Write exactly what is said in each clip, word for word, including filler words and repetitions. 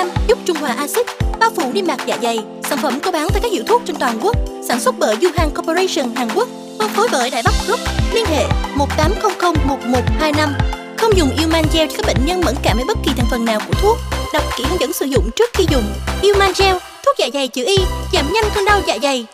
gram giúp trung hòa axit, bao phủ niêm mạc dạ dày. Sản phẩm có bán tại các hiệu thuốc trên toàn quốc. Sản xuất bởi Yuhan Corporation Hàn Quốc. Phân phối bởi Đại Bắc Group. Liên hệ một tám không không một một hai năm. Không dùng Euman Gel cho các bệnh nhân mẫn cảm với bất kỳ thành phần nào của thuốc. Đọc kỹ hướng dẫn sử dụng trước khi dùng. Euman Gel, thuốc dạ dày chữ Y, giảm nhanh cơn đau dạ dày.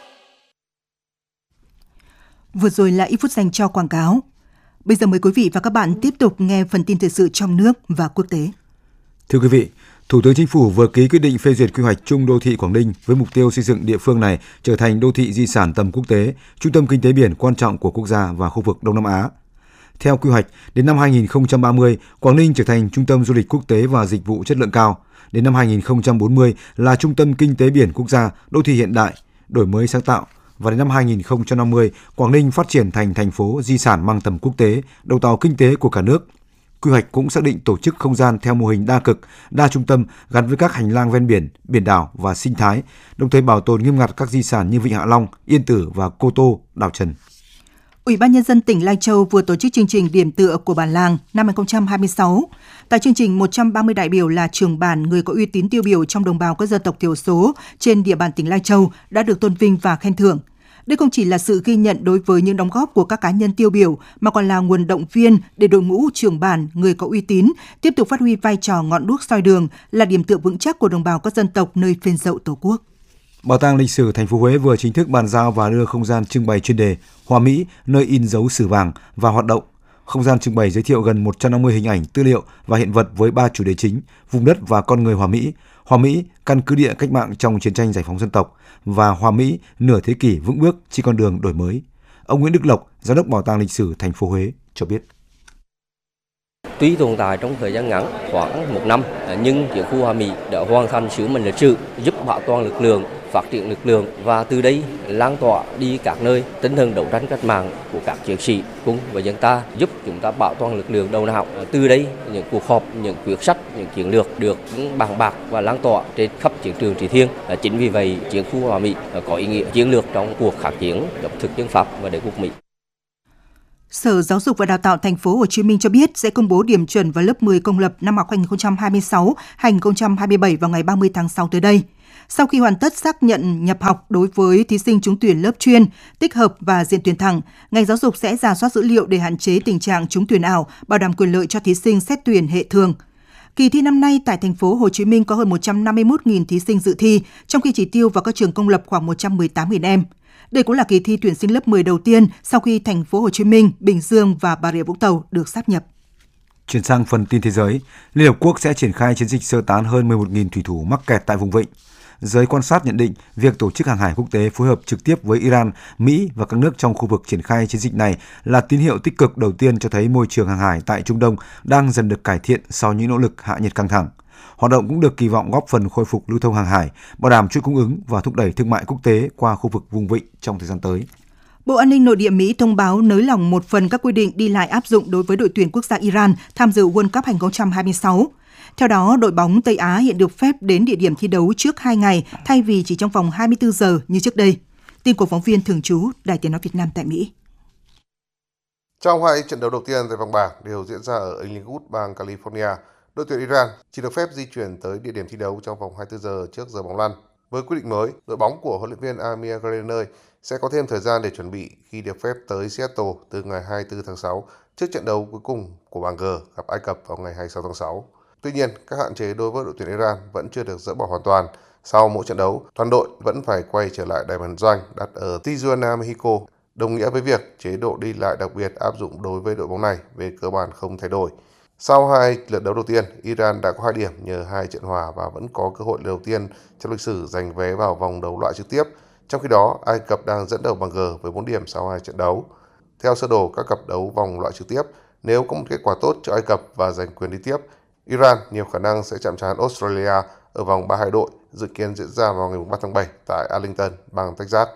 Vừa rồi là ít phút dành cho quảng cáo. Bây giờ mời quý vị và các bạn tiếp tục nghe phần tin thời sự trong nước và quốc tế. Thưa quý vị, Thủ tướng Chính phủ vừa ký quyết định phê duyệt quy hoạch chung đô thị Quảng Ninh với mục tiêu xây dựng địa phương này trở thành đô thị di sản tầm quốc tế, trung tâm kinh tế biển quan trọng của quốc gia và khu vực Đông Nam Á. Theo quy hoạch, đến năm hai không ba mươi, Quảng Ninh trở thành trung tâm du lịch quốc tế và dịch vụ chất lượng cao. Đến năm hai không bốn mươi là trung tâm kinh tế biển quốc gia, đô thị hiện đại, đổi mới sáng tạo. Và đến năm hai không năm mươi, Quảng Ninh phát triển thành thành phố di sản mang tầm quốc tế, đầu tàu kinh tế của cả nước. Quy hoạch cũng xác định tổ chức không gian theo mô hình đa cực, đa trung tâm gắn với các hành lang ven biển, biển đảo và sinh thái, đồng thời bảo tồn nghiêm ngặt các di sản như Vịnh Hạ Long, Yên Tử và Cô Tô, đảo Trần. Ủy ban Nhân dân tỉnh Lai Châu vừa tổ chức chương trình điểm tựa của bản làng năm hai không hai sáu. Tại chương trình, một trăm ba mươi đại biểu là trưởng bản, người có uy tín tiêu biểu trong đồng bào các dân tộc thiểu số trên địa bàn tỉnh Lai Châu đã được tôn vinh và khen thưởng. Đây không chỉ là sự ghi nhận đối với những đóng góp của các cá nhân tiêu biểu, mà còn là nguồn động viên để đội ngũ trưởng bản, người có uy tín tiếp tục phát huy vai trò ngọn đuốc soi đường, là điểm tựa vững chắc của đồng bào các dân tộc nơi phên dậu Tổ quốc. Bảo tàng lịch sử thành phố Huế vừa chính thức bàn giao và đưa không gian trưng bày chuyên đề Hoa Mỹ, nơi in dấu sử vàng vào hoạt động. Không gian trưng bày giới thiệu gần một trăm năm mươi hình ảnh, tư liệu và hiện vật với ba chủ đề chính: vùng đất và con người Hoa Mỹ, Hoa Mỹ, căn cứ địa cách mạng trong chiến tranh giải phóng dân tộc, và Hoa Mỹ, nửa thế kỷ vững bước trên con đường đổi mới. Ông Nguyễn Đức Lộc, Giám đốc Bảo tàng lịch sử thành phố Huế cho biết. Tuy tồn tại trong thời gian ngắn khoảng một năm, nhưng chiến khu Hoa Mỹ đã hoàn thành sứ mệnh lịch sử, giúp bảo toàn lực lượng, phát triển lực lượng và từ đây lan tỏa đi các nơi tinh thần đấu tranh cách mạng của các chiến sĩ cùng với dân ta, giúp chúng ta bảo toàn lực lượng đầu não. Từ đây những cuộc họp, những quyết sách, những chiến lược được bàn bạc và lan tỏa trên khắp chiến trường Trị Thiên. Chính vì vậy, chiến khu Hoa Mỹ có ý nghĩa chiến lược trong cuộc kháng chiến chống thực dân Pháp và đế quốc Mỹ. Sở Giáo dục và Đào tạo Thành phố Hồ Chí Minh cho biết sẽ công bố điểm chuẩn vào lớp mười công lập năm học hai không hai sáu hai không hai bảy vào ngày ba mươi tháng sáu tới đây. Sau khi hoàn tất xác nhận nhập học đối với thí sinh trúng tuyển lớp chuyên, tích hợp và diện tuyển thẳng, ngành giáo dục sẽ rà soát dữ liệu để hạn chế tình trạng trúng tuyển ảo, bảo đảm quyền lợi cho thí sinh xét tuyển hệ thường. Kỳ thi năm nay tại thành phố Hồ Chí Minh có hơn một trăm năm mươi mốt nghìn thí sinh dự thi, trong khi chỉ tiêu vào các trường công lập khoảng một trăm mười tám nghìn em. Đây cũng là kỳ thi tuyển sinh lớp mười đầu tiên sau khi thành phố Hồ Chí Minh, Bình Dương và Bà Rịa Vũng Tàu được sáp nhập. Chuyển sang phần tin thế giới, Liên Hợp Quốc sẽ triển khai chiến dịch sơ tán hơn mười một nghìn thủy thủ mắc kẹt tại vùng vịnh. Giới quan sát nhận định việc tổ chức hàng hải quốc tế phối hợp trực tiếp với Iran, Mỹ và các nước trong khu vực triển khai chiến dịch này là tín hiệu tích cực đầu tiên cho thấy môi trường hàng hải tại Trung Đông đang dần được cải thiện sau những nỗ lực hạ nhiệt căng thẳng. Hoạt động cũng được kỳ vọng góp phần khôi phục lưu thông hàng hải, bảo đảm chuỗi cung ứng và thúc đẩy thương mại quốc tế qua khu vực vùng vịnh trong thời gian tới. Bộ An ninh Nội địa Mỹ thông báo nới lỏng một phần các quy định đi lại áp dụng đối với đội tuyển quốc gia Iran tham dự World Cup hai không hai sáu. Theo đó, đội bóng Tây Á hiện được phép đến địa điểm thi đấu trước hai ngày thay vì chỉ trong vòng hai mươi tư giờ như trước đây. Tin của phóng viên thường trú Đài Tiếng nói Việt Nam tại Mỹ. Trong hai trận đấu đầu tiên tại vòng bảng đều diễn ra ở Inglewood, bang California, đội tuyển Iran chỉ được phép di chuyển tới địa điểm thi đấu trong vòng hai mươi tư giờ trước giờ bóng lăn. Với quy định mới, đội bóng của huấn luyện viên Amir Granay sẽ có thêm thời gian để chuẩn bị khi được phép tới Seattle từ ngày hai mươi tư tháng sáu trước trận đấu cuối cùng của bảng G gặp Ai Cập vào ngày hai mươi sáu tháng sáu. Tuy nhiên, các hạn chế đối với đội tuyển Iran vẫn chưa được dỡ bỏ hoàn toàn. Sau mỗi trận đấu, toàn đội vẫn phải quay trở lại đại bản doanh đặt ở Tijuana, Mexico, đồng nghĩa với việc chế độ đi lại đặc biệt áp dụng đối với đội bóng này về cơ bản không thay đổi. Sau hai lượt đấu đầu tiên, Iran đã có hai điểm nhờ hai trận hòa và vẫn có cơ hội đầu tiên trong lịch sử giành vé vào vòng đấu loại trực tiếp. Trong khi đó, Ai Cập đang dẫn đầu bảng G với bốn điểm sau hai trận đấu. Theo sơ đồ các cặp đấu vòng loại trực tiếp, nếu có một kết quả tốt cho Ai Cập và giành quyền đi tiếp, Iran nhiều khả năng sẽ chạm trán Australia ở vòng ba mươi hai đội, dự kiến diễn ra vào ngày ba tháng bảy tại Arlington, bang Texas.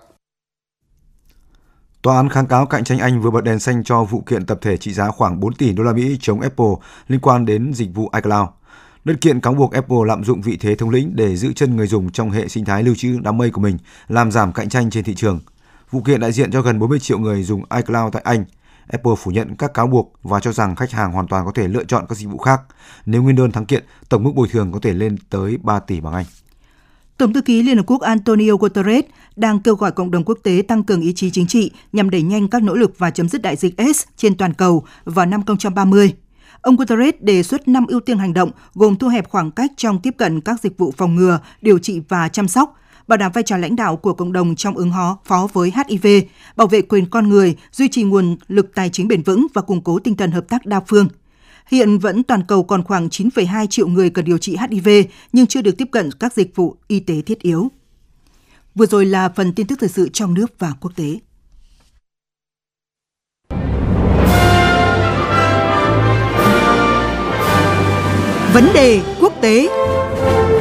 Tòa án kháng cáo cạnh tranh Anh vừa bật đèn xanh cho vụ kiện tập thể trị giá khoảng bốn tỷ đô la Mỹ chống Apple liên quan đến dịch vụ iCloud. Đơn kiện cáo buộc Apple lạm dụng vị thế thống lĩnh để giữ chân người dùng trong hệ sinh thái lưu trữ đám mây của mình, làm giảm cạnh tranh trên thị trường. Vụ kiện đại diện cho gần bốn mươi triệu người dùng iCloud tại Anh. Apple phủ nhận các cáo buộc và cho rằng khách hàng hoàn toàn có thể lựa chọn các dịch vụ khác. Nếu nguyên đơn thắng kiện, tổng mức bồi thường có thể lên tới ba tỷ bảng Anh. Tổng thư ký Liên Hợp Quốc Antonio Guterres đang kêu gọi cộng đồng quốc tế tăng cường ý chí chính trị nhằm đẩy nhanh các nỗ lực và chấm dứt đại dịch AIDS trên toàn cầu vào năm hai không ba không. Ông Guterres đề xuất năm ưu tiên hành động gồm thu hẹp khoảng cách trong tiếp cận các dịch vụ phòng ngừa, điều trị và chăm sóc, bảo đảm vai trò lãnh đạo của cộng đồng trong ứng phó với H I V, bảo vệ quyền con người, duy trì nguồn lực tài chính bền vững và củng cố tinh thần hợp tác đa phương. Hiện vẫn toàn cầu còn khoảng chín phẩy hai triệu người cần điều trị H I V nhưng chưa được tiếp cận các dịch vụ y tế thiết yếu. Vừa rồi là phần tin tức thời sự trong nước và quốc tế. Vấn đề quốc tế.